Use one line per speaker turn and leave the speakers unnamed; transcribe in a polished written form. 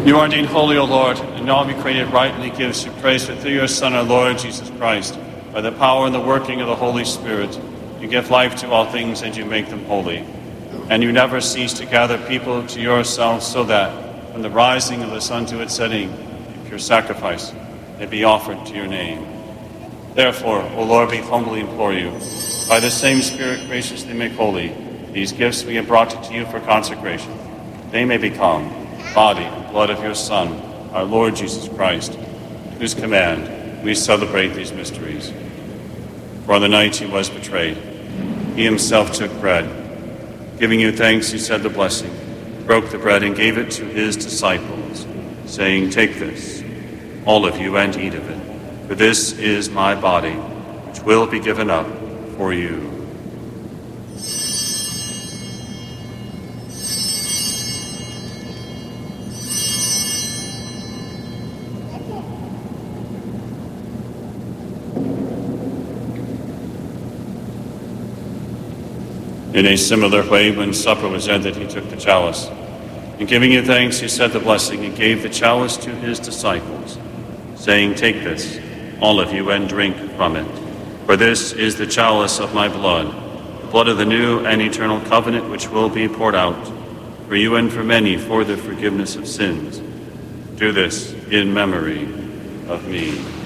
You are indeed holy, O Lord, and all be created rightly gives you praise, but through your Son, our Lord Jesus Christ, by the power and the working of the Holy Spirit, you give life to all things and you make them holy. And you never cease to gather people to yourself, so that, from the rising of the sun to its setting, a pure sacrifice may be offered to your name. Therefore, O Lord, we humbly implore you, by the same Spirit graciously make holy these gifts we have brought to you for consecration. They may become body and blood of your Son, our Lord Jesus Christ, at whose command we celebrate these mysteries. For on the night he was betrayed, he himself took bread. Giving you thanks, he said the blessing, broke the bread and gave it to his disciples, saying, "Take this, all of you, and eat of it, for this is my body, which will be given up for you." In a similar way, when supper was ended, he took the chalice. And giving you thanks, he said the blessing and gave the chalice to his disciples, saying, "Take this, all of you, and drink from it. For this is the chalice of my blood, the blood of the new and eternal covenant, which will be poured out for you and for many for the forgiveness of sins. Do this in memory of me."